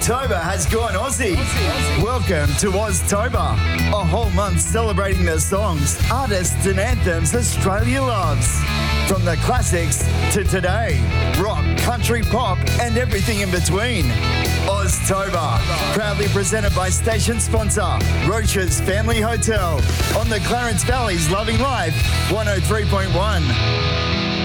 October has gone Aussie. Welcome to Oztober, a whole month celebrating the songs, artists and anthems Australia loves. From the classics to today, rock, country, pop and everything in between. Oztober, proudly presented by station sponsor, Roche's Family Hotel, on the Clarence Valley's Loving Life, 103.1.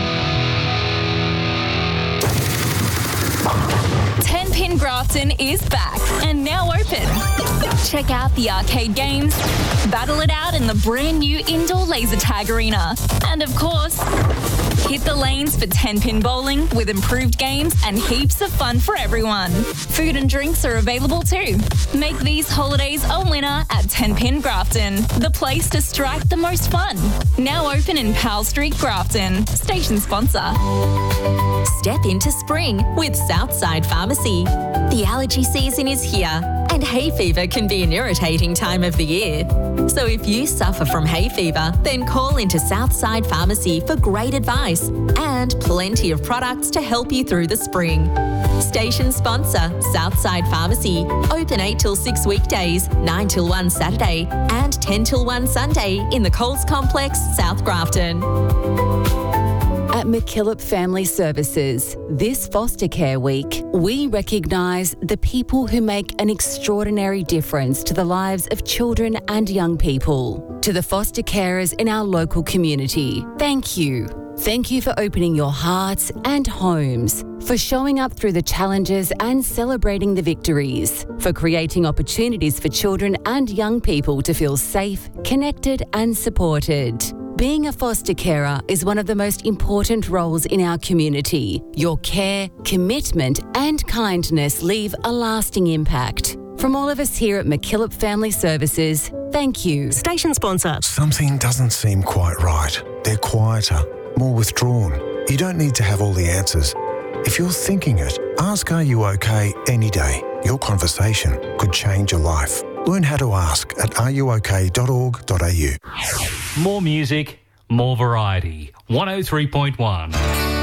10 Pin Grafton is back and now open. Check out the arcade games, battle it out in the brand new indoor laser tag arena, and of course, hit the lanes for 10 pin bowling with improved games and heaps of fun for everyone. Food and drinks are available too. Make these holidays a winner at 10 Pin Grafton, the place to strike the most fun. Now open in Powell Street, Grafton. Station sponsor. Step into spring with Southside Pharmacy. The allergy season is here and hay fever can be an irritating time of the year. So if you suffer from hay fever, then call into Southside Pharmacy for great advice and plenty of products to help you through the spring. Station sponsor, Southside Pharmacy. Open 8 till 6 weekdays, 9 till 1 Saturday and 10 till 1 Sunday in the Coles Complex, South Grafton. At MacKillop Family Services, this Foster Care Week, we recognise the people who make an extraordinary difference to the lives of children and young people. To the foster carers in our local community, thank you. Thank you for opening your hearts and homes, for showing up through the challenges and celebrating the victories, for creating opportunities for children and young people to feel safe, connected and supported. Being a foster carer is one of the most important roles in our community. Your care, commitment and kindness leave a lasting impact. From all of us here at MacKillop Family Services, thank you. Station sponsor. Something doesn't seem quite right. They're quieter, more withdrawn. You don't need to have all the answers. If you're thinking it, ask Are You OK any day. Your conversation could change your life. Learn how to ask at areyouok.org.au. More music, more variety. 103.1.